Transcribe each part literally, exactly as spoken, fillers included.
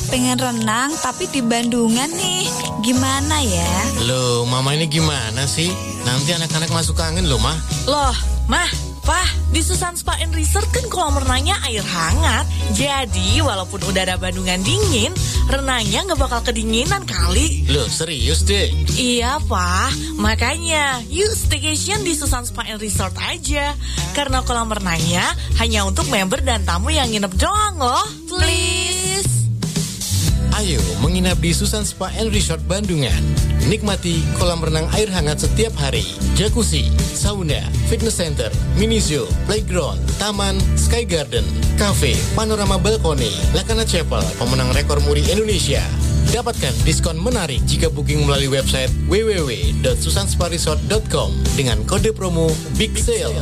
pengen renang tapi di Bandungan nih. Gimana ya? Loh, Mama ini gimana sih? Nanti anak-anak masuk angin loh, Mah. Loh, Mah, Pah, di Susan Spa and Resort kan kolam renangnya air hangat. Jadi walaupun udara Bandungan dingin, renangnya gak bakal kedinginan kali. Loh, serius deh? Iya, Pah. Makanya, yuk staycation di Susan Spa and Resort aja. Karena kolam renangnya hanya untuk member dan tamu yang nginep doang loh. Please. Ayo menginap di Susan Spa and Resort Bandungan. Nikmati kolam renang air hangat setiap hari, jacuzzi, sauna, fitness center, mini zoo, playground, taman, sky garden, cafe, panorama balkoni, Lakana Chapel, pemenang rekor muri Indonesia. Dapatkan diskon menarik jika booking melalui website w w w dot susan spa resort dot com dengan kode promo Big Sale.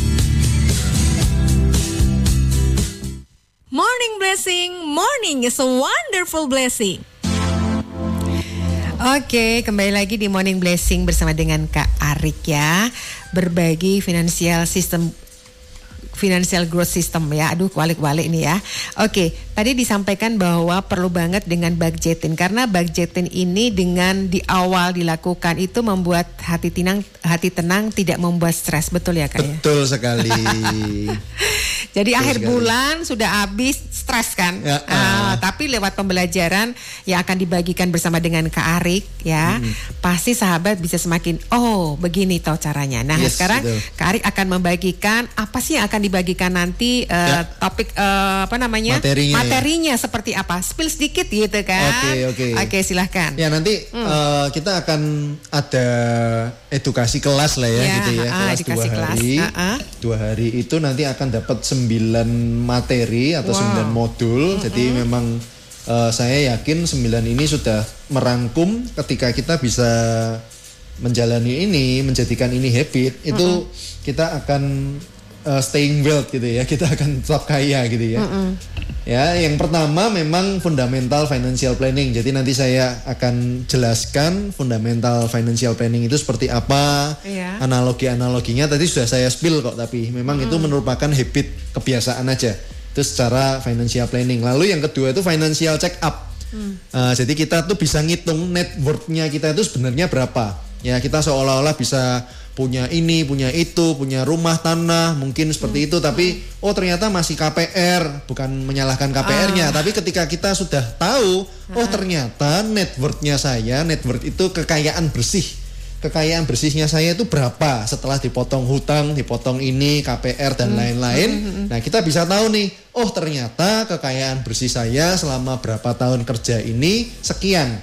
Morning blessing, morning is a wonderful blessing. Oke, kembali lagi di Morning Blessing bersama dengan Kak Arik ya. Berbagi financial system, financial growth system ya. Aduh, kualik-kualik nih ya. Oke, tadi disampaikan bahwa perlu banget dengan budgeting. Karena budgeting ini dengan di awal dilakukan itu membuat hati tenang, hati tenang tidak membuat stres. Betul ya Kak? Betul ya? sekali. Jadi Betul akhir sekali. bulan sudah habis stres kan, ya, uh. uh, tapi lewat pembelajaran yang akan dibagikan bersama dengan Kak Arik ya, hmm. pasti sahabat bisa semakin oh begini tau caranya. Nah yes, sekarang betul. Kak Arik akan membagikan apa sih yang akan dibagikan nanti uh, ya. topik uh, apa namanya materinya, materinya ya. seperti apa? Spill sedikit gitu kan? Oke okay, oke. Okay. Oke okay, silahkan. Ya nanti hmm. uh, kita akan ada edukasi kelas lah ya, ya gitu ya, uh, kelas dua hari. Uh, uh. Dua hari itu nanti akan dapat sembilan materi atau wow. sembilan modul. Mm-hmm. Jadi memang uh, saya yakin sembilan ini sudah merangkum ketika kita bisa menjalani ini, menjadikan ini habit, itu mm-hmm. kita akan uh, staying wealth gitu ya, kita akan tetap kaya gitu ya. Mm-hmm. Ya, yang pertama memang fundamental financial planning. Jadi nanti saya akan jelaskan fundamental financial planning itu seperti apa, yeah. analogi-analoginya tadi sudah saya spill kok, tapi memang mm. itu merupakan habit, kebiasaan aja. Itu secara financial planning. Lalu yang kedua itu financial check up. Mm. Uh, jadi kita tuh bisa ngitung net worth-nya kita itu sebenarnya berapa. Ya, kita seolah-olah bisa punya ini, punya itu, punya rumah, tanah, mungkin seperti hmm. itu, tapi oh ternyata masih K P R, bukan menyalahkan K P R-nya, ah. tapi ketika kita sudah tahu, ah. oh ternyata net worth-nya saya, net worth itu kekayaan bersih, kekayaan bersihnya saya itu berapa setelah dipotong hutang, dipotong ini, K P R dan hmm. lain-lain, hmm. nah kita bisa tahu nih, oh ternyata kekayaan bersih saya selama berapa tahun kerja ini sekian.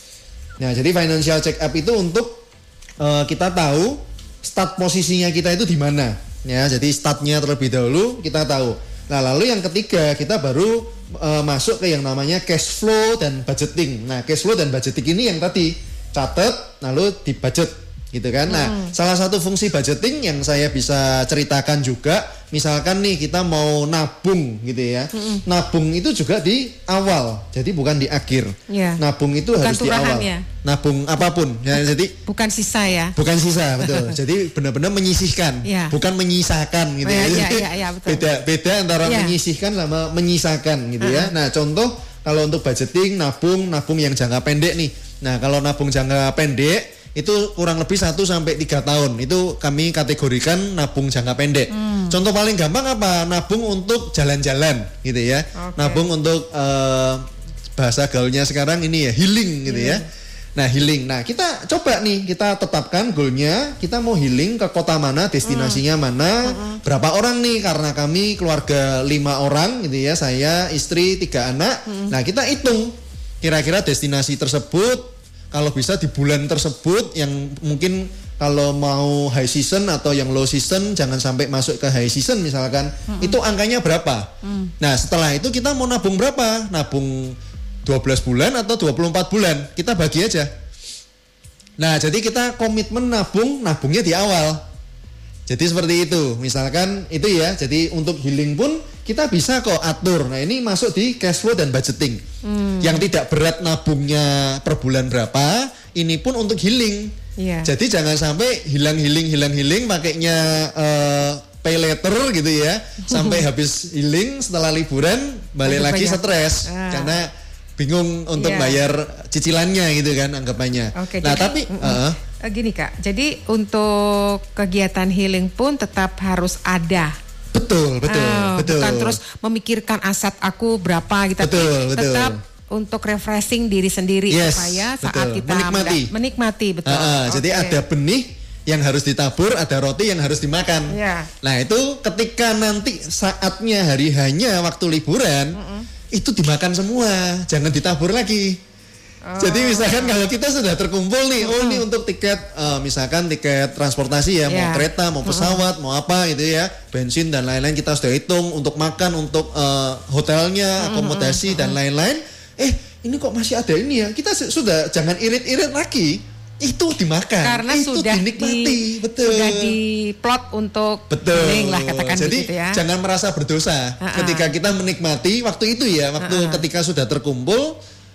Nah jadi financial check up itu untuk uh, kita tahu start posisinya kita itu di mana ya, jadi startnya terlebih dahulu kita tahu. Nah lalu yang ketiga kita baru uh, masuk ke yang namanya cash flow dan budgeting. Nah cash flow dan budgeting ini yang tadi catat lalu di budget gitu kan. Nah hmm. salah satu fungsi budgeting yang saya bisa ceritakan juga, misalkan nih kita mau nabung gitu ya, hmm. nabung itu juga di awal, jadi bukan di akhir. Ya. Nabung itu bukan harus di awal. Ya? Nabung apapun ya, bukan, jadi bukan sisa ya. Bukan sisa betul. Jadi benar-benar menyisihkan, ya. bukan menyisakan gitu oh, ya. Ya, ya, ya betul. Beda beda antara ya. menyisihkan sama menyisakan gitu uh-huh. ya. Nah contoh kalau untuk budgeting nabung nabung yang jangka pendek nih. Nah kalau nabung jangka pendek itu kurang lebih satu sampai tiga tahun. Itu kami kategorikan nabung jangka pendek. Hmm. Contoh paling gampang apa? Nabung untuk jalan-jalan gitu ya. Okay. Nabung untuk uh, bahasa gaulnya sekarang ini ya healing gitu yeah. ya. Nah healing. Nah kita coba nih kita tetapkan goalnya. Kita mau healing ke kota mana, destinasinya hmm. mana, hmm. berapa orang nih? Karena kami keluarga lima orang gitu ya. Saya, istri, tiga anak. Hmm. Nah kita hitung kira-kira destinasi tersebut. Kalau bisa di bulan tersebut yang mungkin kalau mau high season atau yang low season jangan sampai masuk ke high season misalkan, mm-hmm. itu angkanya berapa? Mm. Nah setelah itu kita mau nabung berapa? Nabung dua belas bulan atau dua puluh empat bulan? Kita bagi aja. Nah jadi kita komitmen nabung, nabungnya di awal. Jadi seperti itu, misalkan itu ya. Jadi untuk healing pun kita bisa kok atur. Nah ini masuk di cash flow dan budgeting. Hmm. Yang tidak berat nabungnya per bulan berapa, ini pun untuk healing. Yeah. Jadi jangan sampai hilang healing hilang healing pakainya uh, pay later gitu ya. Sampai habis healing setelah liburan balik lagi stres. Ah. Karena bingung untuk yeah. bayar cicilannya gitu kan anggapannya. Okay, nah jadi, tapi uh, gini Kak, jadi untuk kegiatan healing pun tetap harus ada. Betul, betul, oh, betul. Bukan terus memikirkan aset aku berapa gitu. Betul, betul. Tetap untuk refreshing diri sendiri yes, supaya saat betul. kita menikmati, muda, menikmati betul. Uh, uh, okay. Jadi ada benih yang harus ditabur, ada roti yang harus dimakan. Yeah. Nah itu ketika nanti saatnya hari hanya waktu liburan, mm-mm. itu dimakan semua, jangan ditabur lagi. Oh. Jadi misalkan kalau kita sudah terkumpul nih, mm-hmm. oh ini untuk tiket, uh, misalkan tiket transportasi ya, yeah. mau kereta, mau pesawat, mm-hmm. mau apa gitu ya, bensin dan lain-lain kita sudah hitung, untuk makan, untuk uh, hotelnya, akomodasi mm-hmm. dan lain-lain. Eh ini kok masih ada ini ya, kita sudah jangan irit-irit lagi, itu dimakan, karena itu sudah dinikmati, di, betul. Sudah diplot untuk betul healing lah katakan. Jadi begitu ya. Jangan merasa berdosa uh-uh. ketika kita menikmati waktu itu ya, waktu uh-uh. ketika sudah terkumpul.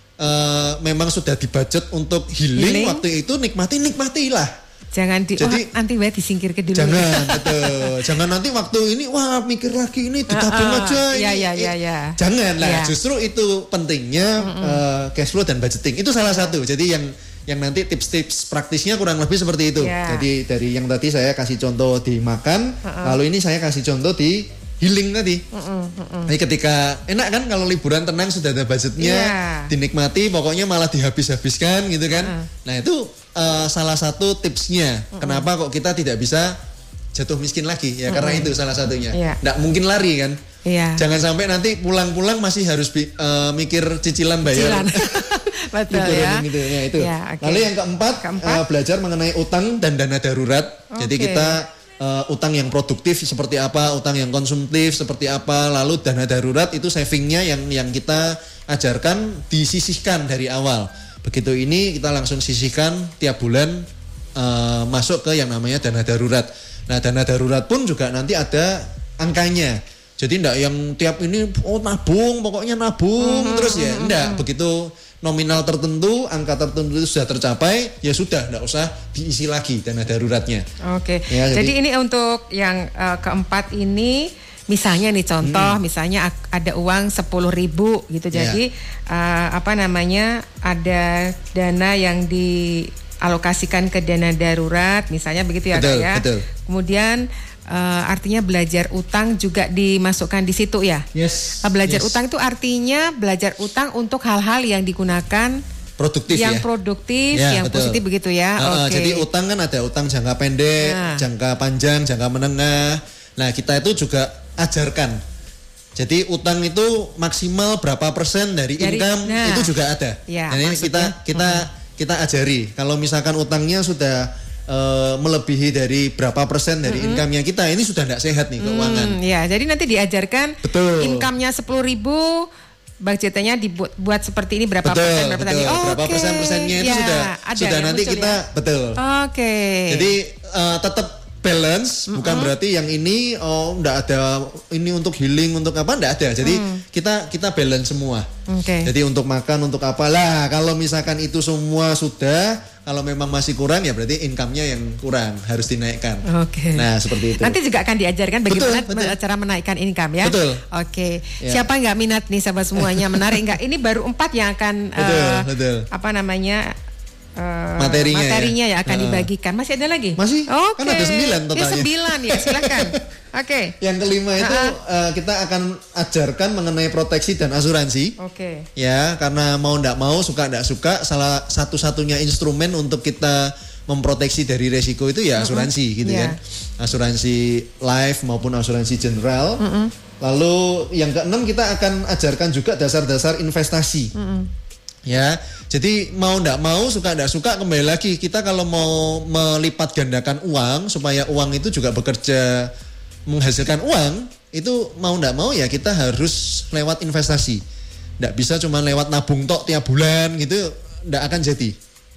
Uh, memang sudah dibudget untuk healing, healing waktu itu, nikmati nikmatilah. Jangan di Jadi, oh, nanti weh disingkir ke dulu. Jangan, betul. Jangan nanti waktu ini wah mikir lagi ini ditabung uh, uh, aja. Ya, ini, ya, ya, ya. Jangan lah. Ya. Justru itu pentingnya mm-hmm. uh, cash flow dan budgeting. Itu salah satu. Jadi yang yang nanti tips-tips praktisnya kurang lebih seperti itu. Ya. Jadi dari yang tadi saya kasih contoh di makan, uh-uh. lalu ini saya kasih contoh di healing tadi. Mm-mm, mm-mm. Jadi ketika enak kan kalau liburan tenang sudah ada budgetnya, yeah. dinikmati, pokoknya malah dihabis-habiskan gitu kan. Mm-mm. Nah itu uh, salah satu tipsnya. Mm-mm. Kenapa kok kita tidak bisa jatuh miskin lagi? Ya Mm-mm. karena itu salah satunya. Yeah. Nggak mungkin lari kan. Yeah. Jangan sampai nanti pulang-pulang masih harus bi- uh, mikir cicilan bayar. Cicilan. Betul ya. Gitu, ya itu. Yeah, okay. Lalu yang keempat, keempat? Uh, belajar mengenai utang dan dana darurat. Okay. Jadi kita Uh, utang yang produktif seperti apa, utang yang konsumtif seperti apa, lalu dana darurat itu savingnya yang yang kita ajarkan disisihkan dari awal. Begitu ini kita langsung sisihkan tiap bulan uh, masuk ke yang namanya dana darurat. Nah dana darurat pun juga nanti ada angkanya. Jadi enggak yang tiap ini oh nabung, pokoknya nabung mm-hmm. terus ya, enggak. Begitu nominal tertentu, angka tertentu itu sudah tercapai, ya sudah, enggak usah diisi lagi dana daruratnya. Oke. Ya, jadi, jadi ini untuk yang uh, keempat ini, misalnya nih contoh, hmm. misalnya ada uang sepuluh ribu gitu, jadi ya. uh, apa namanya, ada dana yang dialokasikan ke dana darurat, misalnya begitu ya betul, Kak ya. Betul. Kemudian Uh, artinya belajar utang juga dimasukkan di situ ya. Yes. Uh, belajar yes. utang itu artinya belajar utang untuk hal-hal yang digunakan produktif yang ya. produktif, ya, yang betul. positif begitu ya. Uh, okay. Jadi utang kan ada utang jangka pendek, nah. jangka panjang, jangka menengah. Nah kita itu juga ajarkan. Jadi utang itu maksimal berapa persen dari, dari income nah. itu juga ada. Ya, nah ini kita kita hmm. kita ajari. Kalau misalkan utangnya sudah Uh, melebihi dari berapa persen dari mm-hmm. income-nya kita, ini sudah tidak sehat nih keuangan. Mm, ya, jadi nanti diajarkan betul. Income-nya sepuluh ribu, budgetnya dibuat buat seperti ini berapa betul, persen berapa betul. tadi. Oh, berapa okay. persen persennya itu ya, sudah sudah nanti kita ya? betul. Oke. Okay. Jadi uh, tetap balance, mm-hmm. bukan berarti yang ini oh enggak ada ini untuk healing untuk apa, enggak ada. Jadi mm. kita kita balance semua. Okay. Jadi untuk makan untuk apalah, kalau misalkan itu semua sudah, kalau memang masih kurang ya berarti income-nya yang kurang, harus dinaikkan. Oke. Okay. Nah seperti itu. Nanti juga akan diajarkan bagaimana betul, betul. cara menaikkan income ya. Betul. Oke. Okay. Ya. Siapa nggak minat nih sahabat semuanya, menarik nggak? Ini baru empat yang akan betul, uh, betul. apa namanya? Uh, materinya, materinya ya, ya akan uh. dibagikan. Masih ada lagi? Masih. Oke. Okay. Kan ada sembilan totalnya. Ya sembilan ya, silakan. Oke. Okay. Yang kelima itu uh-huh. uh, kita akan ajarkan mengenai proteksi dan asuransi. Oke. Okay. Ya, karena mau ndak mau, suka ndak suka, salah satu-satunya instrumen untuk kita memproteksi dari resiko itu ya asuransi uh-huh. gitu yeah. kan. Asuransi life maupun asuransi general. Uh-huh. Lalu yang keenam kita akan ajarkan juga dasar-dasar investasi. Uh-huh. Ya, jadi mau ndak mau, suka ndak suka, kembali lagi kita kalau mau melipat gandakan uang supaya uang itu juga bekerja menghasilkan uang, itu mau ndak mau ya kita harus lewat investasi. Ndak bisa cuma lewat nabung tok tiap bulan gitu, ndak akan jadi.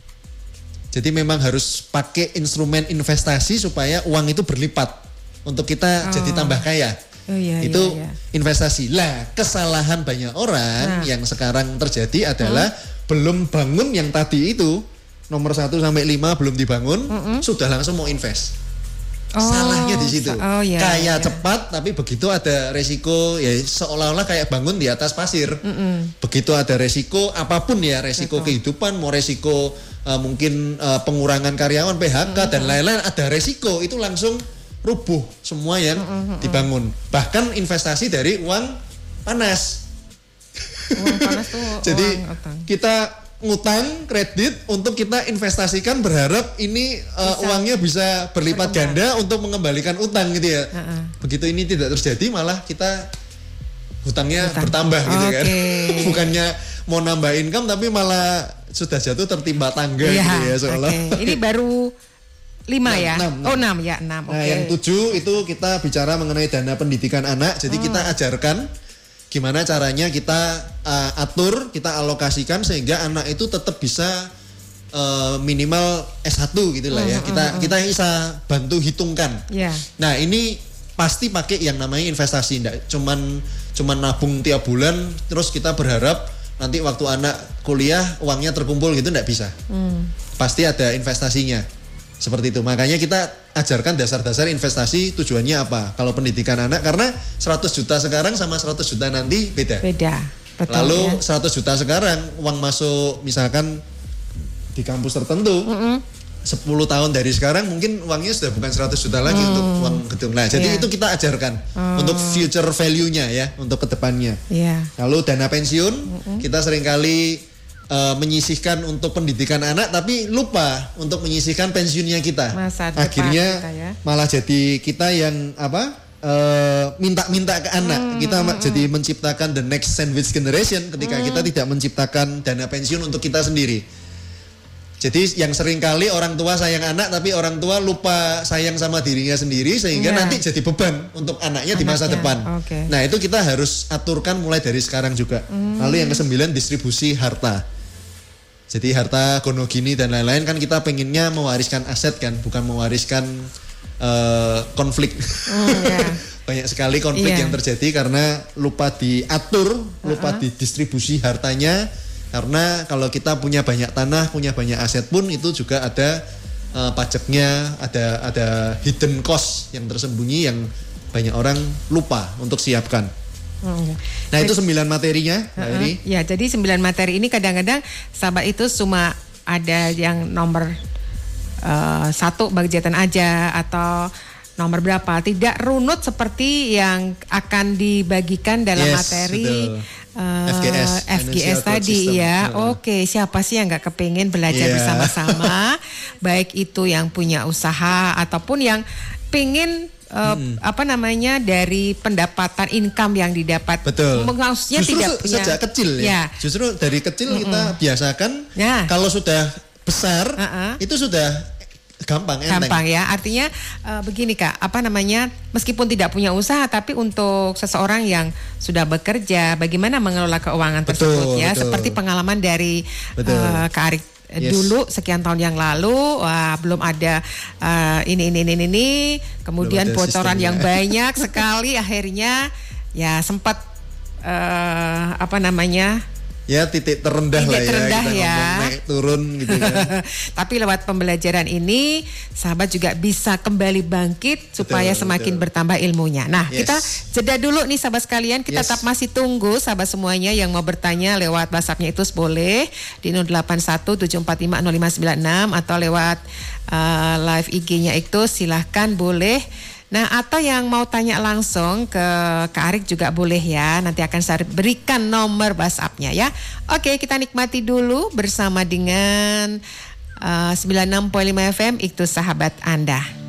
Jadi memang harus pakai instrumen investasi supaya uang itu berlipat untuk kita oh. jadi tambah kaya. Oh, iya, itu iya, iya. investasi. Lah, kesalahan banyak orang nah. yang sekarang terjadi adalah hmm. belum bangun yang tadi itu nomor satu sampai lima belum dibangun, hmm. sudah langsung mau invest. Oh, salahnya di situ. Oh, iya, Kaya iya. cepat tapi begitu ada resiko ya seolah-olah kayak bangun di atas pasir. Mm-mm. Begitu ada resiko apapun ya, resiko Betul. kehidupan, mau resiko uh, mungkin uh, pengurangan karyawan, P H K mm-hmm. dan lain-lain, ada resiko itu langsung rubuh semua yang mm-hmm. dibangun. Bahkan investasi dari uang panas. Uang panas tuh Jadi uang utang. kita ngutang kredit untuk kita investasikan berharap ini uh, bisa. uangnya bisa berlipat Berkembang. ganda untuk mengembalikan utang gitu ya. Uh-uh. Begitu ini tidak terjadi malah kita hutangnya Hutang. bertambah gitu okay. kan. Bukannya mau nambah income tapi malah sudah jatuh tertimpa tangga ya, gitu ya seolah. Okay. Ini baru lima ya? enam, enam. Oh enam ya enam. Nah Okay. yang tujuh itu kita bicara mengenai dana pendidikan anak. Jadi hmm. kita ajarkan gimana caranya kita uh, atur, kita alokasikan sehingga anak itu tetap bisa uh, minimal S satu gitu lah ya. Mm, kita mm, kita bisa bantu hitungkan. Yeah. Nah, ini pasti pakai yang namanya investasi, enggak cuman cuman nabung tiap bulan terus kita berharap nanti waktu anak kuliah uangnya terkumpul gitu, enggak bisa. Mm. Pasti ada investasinya. Seperti itu. Makanya kita ajarkan dasar-dasar investasi, tujuannya apa? Kalau pendidikan anak, karena seratus juta sekarang sama seratus juta nanti beda. Beda. Betul, Lalu ya. seratus juta sekarang uang masuk misalkan di kampus tertentu, mm-hmm. sepuluh tahun dari sekarang mungkin uangnya sudah bukan seratus juta lagi mm. untuk uang gedung. Nah, jadi yeah. itu kita ajarkan mm. untuk future value-nya ya, untuk kedepannya. Yeah. Lalu dana pensiun, mm-hmm. kita seringkali Uh, menyisihkan untuk pendidikan anak tapi lupa untuk menyisihkan pensiunnya kita. Masa akhirnya kita ya. Malah jadi kita yang apa uh, minta-minta ke anak. Hmm, kita hmm, jadi hmm. menciptakan the next sandwich generation ketika hmm. kita tidak menciptakan dana pensiun untuk kita sendiri. Jadi yang seringkali orang tua sayang anak tapi orang tua lupa sayang sama dirinya sendiri sehingga yeah. nanti jadi beban untuk anaknya, anaknya di masa depan. Okay. Nah itu kita harus aturkan mulai dari sekarang juga. Hmm. Lalu yang kesembilan distribusi harta. Jadi harta gono gini dan lain-lain kan kita pengennya mewariskan aset kan, bukan mewariskan uh, konflik. Mm, yeah. Banyak sekali konflik yeah. yang terjadi karena lupa diatur, uh-huh. lupa didistribusi hartanya. Karena kalau kita punya banyak tanah, punya banyak aset pun itu juga ada uh, pajaknya, ada ada hidden cost yang tersembunyi yang banyak orang lupa untuk siapkan. Hmm. Nah jadi, itu sembilan materinya, Mbak Eri. Ya, jadi sembilan materi ini kadang-kadang sahabat itu cuma ada yang nomor uh, satu budgetan aja atau nomor berapa, tidak runut seperti yang akan dibagikan dalam yes, materi uh, F G S, F G S tadi ya. Uh. Oke, siapa sih yang nggak kepingin belajar yeah. bersama-sama, baik itu yang punya usaha ataupun yang pingin Uh, hmm. apa namanya dari pendapatan income yang didapat. Betul. Maksudnya justru tidak se- sejak ya. kecil ya. ya. Justru dari kecil Mm-mm. kita biasakan. Ya. Kalau sudah besar uh-uh. itu sudah gampang. Gampang enteng. ya. Artinya uh, begini Kak, apa namanya? Meskipun tidak punya usaha, tapi untuk seseorang yang sudah bekerja, bagaimana mengelola keuangan betul, tersebut ya? Betul. Seperti pengalaman dari uh, Kak Arik. Yes. Dulu sekian tahun yang lalu wah, belum ada uh, ini ini ini ini kemudian bocoran yang banyak sekali akhirnya ya sempat uh, apa namanya ya titik terendah titik lah terendah ya, kita ya. ngomong naik turun gitu kan. Tapi lewat pembelajaran ini sahabat juga bisa kembali bangkit supaya betul, semakin betul. bertambah ilmunya. Nah yes. kita jeda dulu nih sahabat sekalian, kita yes. tetap masih tunggu sahabat semuanya yang mau bertanya lewat WhatsApp-nya itu boleh di nol delapan satu tujuh empat lima nol lima sembilan enam atau lewat uh, live I G-nya itu silahkan boleh. Nah atau yang mau tanya langsung ke Kak Arik juga boleh ya. Nanti akan saya berikan nomor WhatsApp-nya ya. Oke kita nikmati dulu bersama dengan uh, sembilan puluh enam koma lima F M itu sahabat Anda.